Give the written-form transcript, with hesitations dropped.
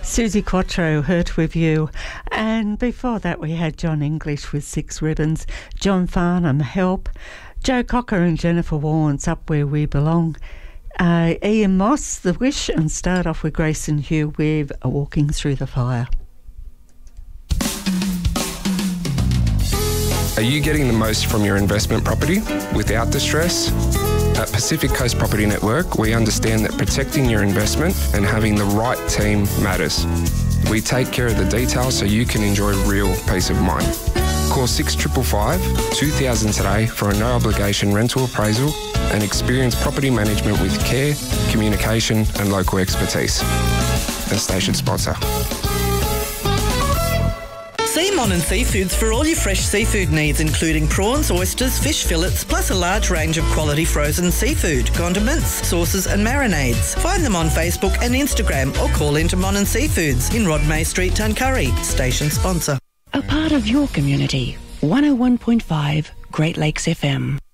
Susie Quattro, Hurt With You. And before that we had John English with Six Ribbons, John Farnham, Help, Joe Cocker and Jennifer Warnes, Up Where We Belong, Ian Moss, The Wish, and start off with Grayson Hugh with Walking Through the Fire. Are you getting the most from your investment property without the stress? At Pacific Coast Property Network, we understand that protecting your investment and having the right team matters. We take care of the details so you can enjoy real peace of mind. Call 6555 2000 today for a no-obligation rental appraisal and experience property management with care, communication and local expertise. A station sponsor. See Monin Seafoods for all your fresh seafood needs, including prawns, oysters, fish fillets, plus a large range of quality frozen seafood, condiments, sauces and marinades. Find them on Facebook and Instagram or call into Monin Seafoods in Rodmay Street, Tuncurry. Station sponsor. A part of your community. 101.5 Great Lakes FM.